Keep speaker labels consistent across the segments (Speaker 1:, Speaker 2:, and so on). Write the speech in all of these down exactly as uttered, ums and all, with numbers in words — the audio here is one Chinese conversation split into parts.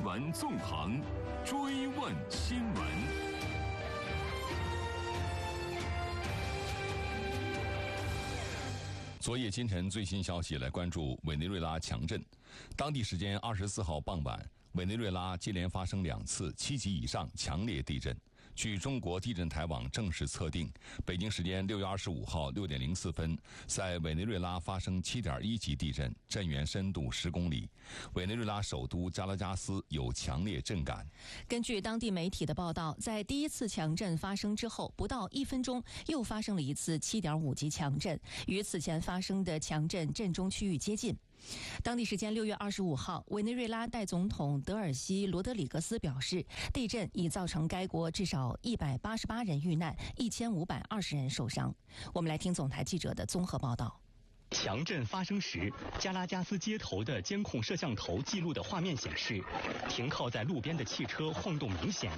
Speaker 1: 闻纵横，追问新闻。昨夜今晨最新消息，来关注委内瑞拉强震。当地时间二十四号傍晚，委内瑞拉接连发生两次七级以上强烈地震。据中国地震台网正式测定，北京时间六月二十五号六点零四分，在委内瑞拉发生七点一级地震，震源深度十公里。委内瑞拉首都加拉加斯有强烈震感。
Speaker 2: 根据当地媒体的报道，在第一次强震发生之后，不到一分钟，又发生了一次七点五级强震，与此前发生的强震震中区域接近。当地时间六月二十五号，委内瑞拉代总统德尔西·罗德里格斯表示，地震已造成该国至少一百八十八人遇难，一千五百二十人受伤。我们来听总台记者的综合报道。
Speaker 3: 强震发生时，加拉加斯街头的监控摄像头记录的画面显示，停靠在路边的汽车晃动明显。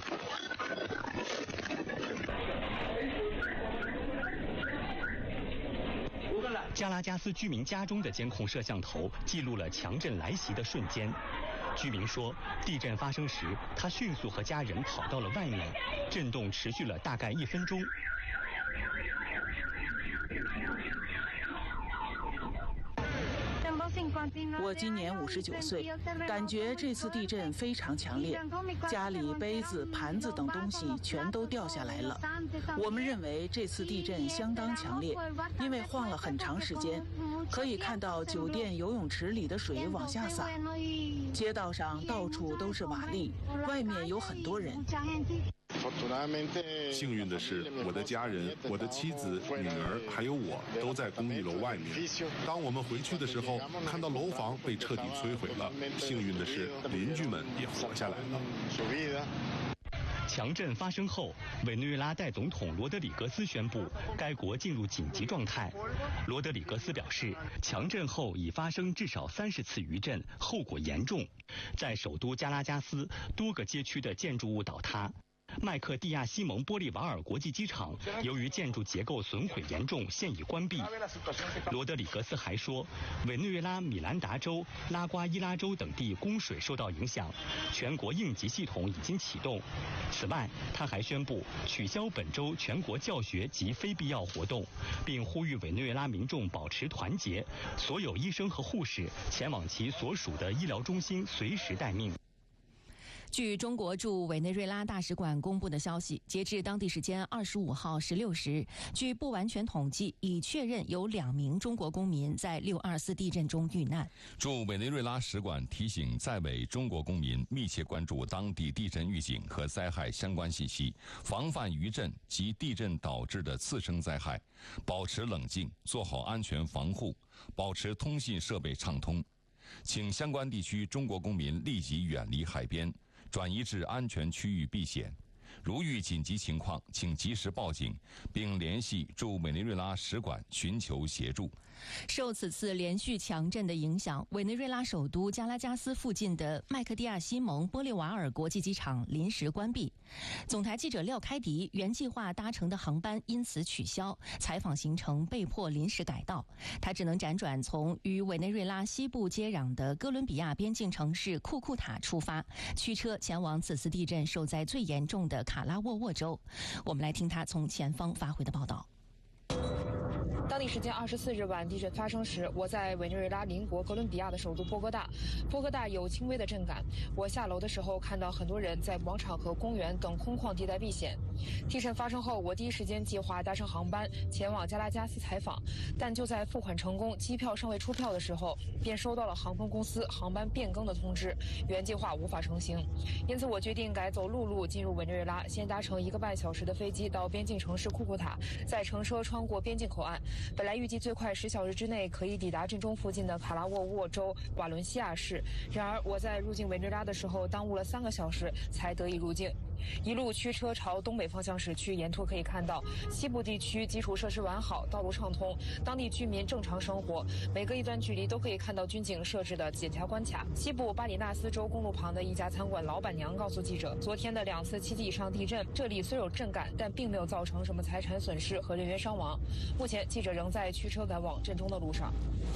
Speaker 3: 加拉加斯居民家中的监控摄像头记录了强震来袭的瞬间。居民说，地震发生时，他迅速和家人跑到了外面，震动持续了大概一分钟。
Speaker 4: 我今年五十九岁，感觉这次地震非常强烈，家里杯子、盘子等东西全都掉下来了。我们认为这次地震相当强烈，因为晃了很长时间，可以看到酒店游泳池里的水往下洒，街道上到处都是瓦砾，外面有很多人。
Speaker 5: 幸运的是，我的家人、我的妻子、女儿还有我都在公寓楼外面。当我们回去的时候，看到楼房被彻底摧毁了。幸运的是，邻居们也活下来了。
Speaker 3: 强震发生后，委内瑞拉代总统罗德里格斯宣布该国进入紧急状态。罗德里格斯表示，强震后已发生至少三十次余震，后果严重。在首都加拉加斯，多个街区的建筑物倒塌。麦克蒂亚西蒙波利瓦尔国际机场由于建筑结构损毁严重，现已关闭。罗德里格斯还说，委内瑞拉米兰达州、拉瓜伊拉州等地供水受到影响，全国应急系统已经启动。此外，他还宣布取消本周全国教学及非必要活动，并呼吁委内瑞拉民众保持团结，所有医生和护士前往其所属的医疗中心随时待命。
Speaker 2: 据中国驻委内瑞拉大使馆公布的消息，截至当地时间二十五号十六时，据不完全统计，已确认有两名中国公民在六二四地震中遇难。
Speaker 1: 驻委内瑞拉使馆提醒在委中国公民密切关注当地地震预警和灾害相关信息，防范余震及地震导致的次生灾害，保持冷静，做好安全防护，保持通信设备畅通。请相关地区中国公民立即远离海边，转移至安全区域避险。如遇紧急情况，请及时报警，并联系驻委内瑞拉使馆寻求协助。
Speaker 2: 受此次连续强震的影响，委内瑞拉首都加拉加斯附近的麦克蒂亚西蒙波利瓦尔国际机场临时关闭。总台记者廖开迪原计划搭乘的航班因此取消，采访行程被迫临时改道，他只能辗转从与委内瑞拉西部接壤的哥伦比亚边境城市库库塔出发，驱车前往此次地震受灾最严重的卡拉沃沃州。我们来听他从前方发回的报道。
Speaker 6: 当地时间二十四日晚地震发生时，我在委内瑞拉邻国哥伦比亚的首都波哥大。波哥大有轻微的震感。我下楼的时候看到很多人在广场和公园等空旷地带避险。地震发生后，我第一时间计划搭乘航班前往加拉加斯采访，但就在付款成功、机票尚未出票的时候，便收到了航空公司航班变更的通知，原计划无法成行。因此，我决定改走陆路进入委内瑞拉，先搭乘一个半小时的飞机到边境城市库库塔，再乘车穿过边境口岸。本来预计最快十小时之内可以抵达震中附近的卡拉沃沃州瓦伦西亚市，然而我在入境委内瑞拉的时候耽误了三个小时才得以入境。一路驱车朝东北方向驶去，沿途可以看到西部地区基础设施完好，道路畅通，当地居民正常生活，每隔一段距离都可以看到军警设置的检查关卡。西部巴里纳斯州公路旁的一家餐馆老板娘告诉记者，昨天的两次七级以上地震，这里虽有震感，但并没有造成什么财产损失和人员伤亡。目前记者仍在驱车赶往震中的路上。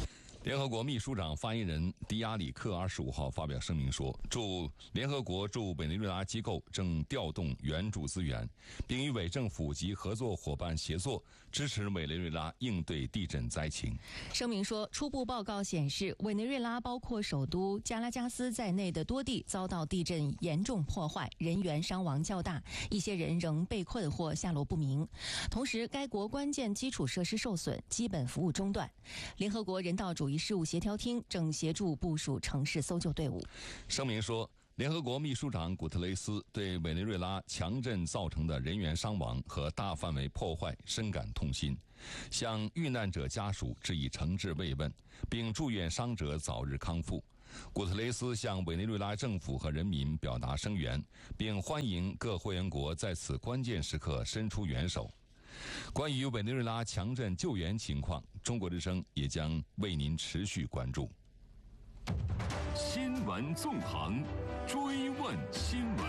Speaker 1: 联合国秘书长发言人迪亚里克二十五号发表声明说，驻联合国驻委内瑞拉机构正调动援助资源，并与委政府及合作伙伴协作，支持委内瑞拉应对地震灾情。
Speaker 2: 声明说，初步报告显示，委内瑞拉包括首都加拉加斯在内的多地遭到地震严重破坏，人员伤亡较大，一些人仍被困或下落不明。同时，该国关键基础设施受损，基本服务中断。联合国人道主义事务协调厅正协助部署城市搜救队伍。
Speaker 1: 声明说，联合国秘书长古特雷斯对委内瑞拉强震造成的人员伤亡和大范围破坏深感痛心，向遇难者家属致以诚挚慰问，并祝愿伤者早日康复。古特雷斯向委内瑞拉政府和人民表达声援，并欢迎各会员国在此关键时刻伸出援手。关于委内瑞拉强震救援情况，中国之声也将为您持续关注。
Speaker 7: 新闻纵横，追问新闻。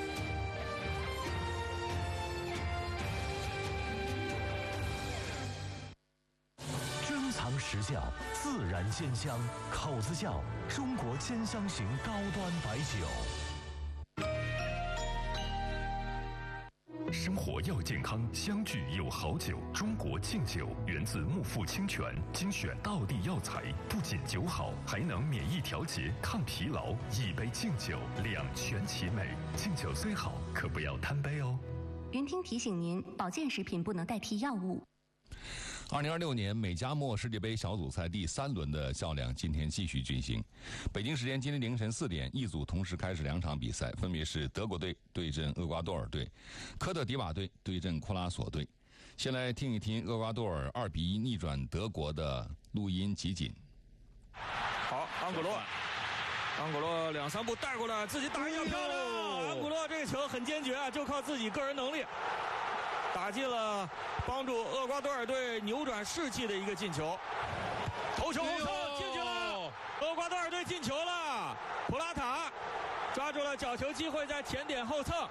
Speaker 7: 珍藏实窖，自然鲜香，口子窖，中国兼香型高端白酒。生活要健康，相聚有好酒。中国敬酒源自木富清泉，精选道地药材，不仅酒好，还能免疫调节、抗疲劳。一杯敬酒，两全其美。敬酒虽好，可不要贪杯哦。
Speaker 8: 云听提醒您，保健食品不能代替药物。
Speaker 1: 二零二六年美加墨世界杯小组赛第三轮的较量今天继续进行。北京时间今天凌晨四点，一组同时开始两场比赛，分别是德国队对阵厄瓜多尔队，科特迪瓦队对阵库拉索队。先来听一听厄瓜多尔二比一逆转德国的录音集锦。
Speaker 9: 好，安古洛，安古洛两三步带过来，自己打一下漂亮。安古洛这个球很坚决啊，就靠自己个人能力。打进了帮助厄瓜多尔队扭转士气的一个进球，头球后蹭进去了，厄瓜多尔队进球了，普拉塔抓住了角球机会，在前点后蹭。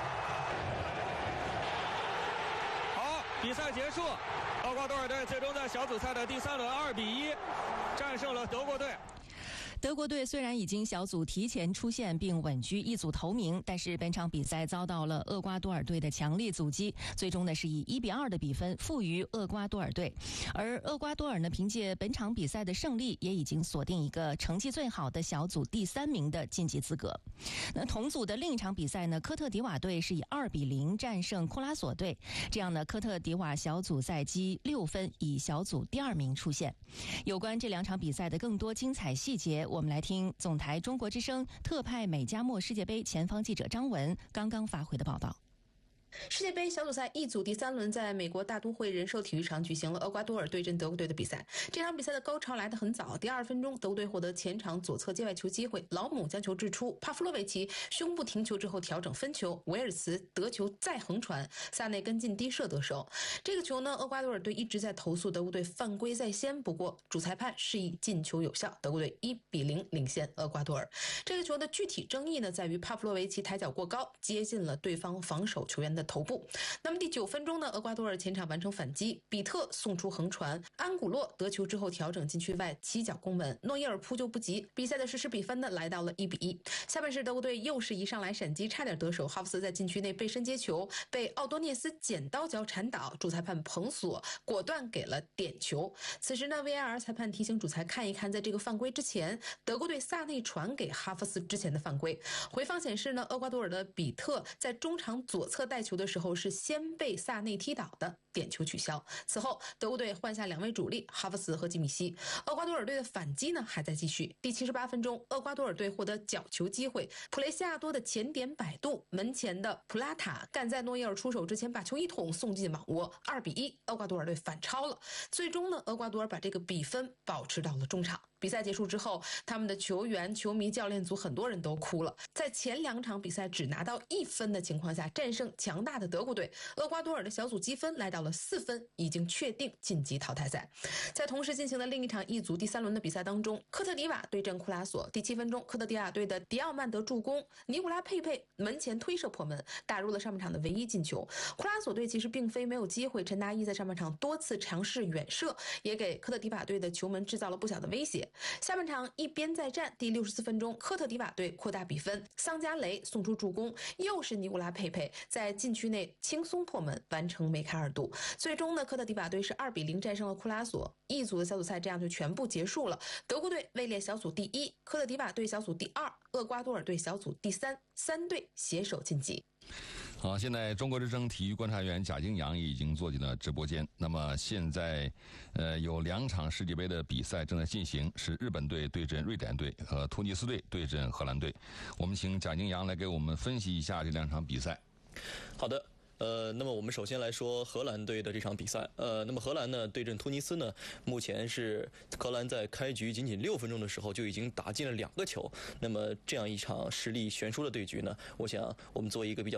Speaker 9: 好，比赛结束，厄瓜多尔队最终在小组赛的第三轮二比一战胜了德国队。
Speaker 2: 德国队虽然已经小组提前出线并稳居一组头名，但是本场比赛遭到了厄瓜多尔队的强力阻击，最终呢是以一比二的比分负于厄瓜多尔队。而厄瓜多尔呢，凭借本场比赛的胜利，也已经锁定一个成绩最好的小组第三名的晋级资格。那同组的另一场比赛呢，科特迪瓦队是以二比零战胜库拉索队，这样呢，科特迪瓦小组赛积六分，以小组第二名出线。有关这两场比赛的更多精彩细节，我们来听总台中国之声特派美加墨世界杯前方记者张文刚刚发回的报道。
Speaker 10: 世界杯小组赛一组第三轮在美国大都会人寿体育场举行了厄瓜多尔对阵德国队的比赛。这场比赛的高潮来得很早，第二分钟，德国队获得前场左侧界外球机会，老姆将球掷出，帕夫洛维奇胸部停球之后调整分球，维尔茨得球再横传，萨内跟进低射得手。这个球呢，厄瓜多尔队一直在投诉德国队犯规在先，不过主裁判示意进球有效，德国队一比零领先厄瓜多尔。这个球的具体争议呢，在于帕夫洛维奇抬脚过高，接近了对方防守球员的头部。那么第九分钟呢，厄瓜多尔前场完成反击，比特送出横传，安古洛得球之后调整禁区外起脚攻门，诺伊尔扑救不及，比赛的实时比分呢来到了一比一。下半时德国队又是一上来闪击，差点得手，哈弗斯在禁区内背身接球，被奥多涅斯剪刀脚铲倒，主裁判彭索果断给了点球。此时呢 V A R 裁判提醒主裁看一看，在这个犯规之前，德国队萨内传给哈弗斯之前的犯规。回放显示呢，厄瓜多尔的比特在中场左侧带球的时候是先被萨内踢倒的，点球取消。此后德国队换下两位主力哈弗斯和基米希，厄瓜多尔队的反击呢还在继续。第七十八分钟，厄瓜多尔队获得角球机会，普雷西亚多的前点摆渡，门前的普拉塔赶在诺伊尔出手之前把球一捅送进网窝，二比一，厄瓜多尔队反超了。最终呢，厄瓜多尔把这个比分保持到了中场。比赛结束之后，他们的球员、球迷、教练组很多人都哭了。在前两场比赛只拿到一分的情况下，战胜强大的德国队，厄瓜多尔的小组积分来到到了四分，已经确定晋级淘汰赛。在同时进行的另一场 E 组第三轮的比赛当中，科特迪瓦对阵库拉索，第七分钟，科特迪瓦队的迪奥曼德助攻，尼古拉佩佩门前推射破门，打入了上半场的唯一进球。库拉索队其实并非没有机会，陈达伊在上半场多次尝试远射，也给科特迪瓦队的球门制造了不小的威胁。下半场一边再战，第六十四分钟，科特迪瓦队扩大比分，桑加雷送出助攻，又是尼古拉佩佩在禁区内轻松破门，完成梅开二度。最终呢，科特迪瓦队是二比零战胜了库拉索。E 组的小组赛这样就全部结束了。德国队位列小组第一，科特迪瓦队小组第二，厄瓜多尔队小组第三，三队携手晋级。
Speaker 1: 好，现在中国之声体育观察员贾京阳已经坐进了直播间。那么现在，呃，有两场世界杯的比赛正在进行，是日本队对阵瑞典队和突尼斯队对阵荷兰队。我们请贾京阳来给我们分析一下这两场比赛。
Speaker 11: 好的。呃，那么我们首先来说荷兰队的这场比赛。呃，那么荷兰呢对阵突尼斯呢，目前是荷兰在开局仅仅六分钟的时候就已经打进了两个球。那么这样一场实力悬殊的对局呢，我想我们做一个比较